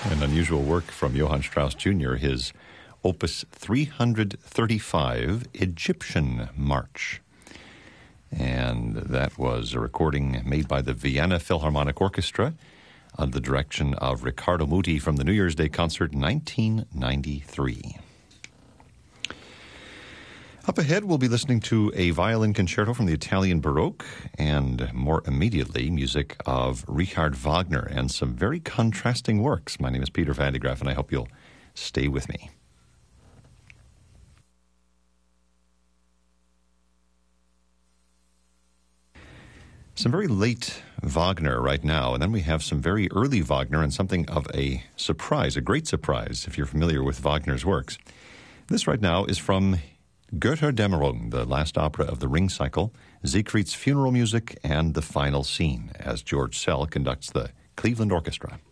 An unusual work from Johann Strauss Jr., his Opus 335, Egyptian March. And that was a recording made by the Vienna Philharmonic Orchestra under the direction of Riccardo Muti from the New Year's Day concert 1993. Up ahead, we'll be listening to a violin concerto from the Italian Baroque and, more immediately, music of Richard Wagner and some very contrasting works. My name is Peter Van de Graaff, and I hope you'll stay with me. Some very late Wagner right now, and then we have some very early Wagner and something of a surprise, a great surprise, if you're familiar with Wagner's works. This right now is from Götterdämmerung, the last opera of the Ring Cycle, Siegfried's funeral music, and the final scene, as George Szell conducts the Cleveland Orchestra.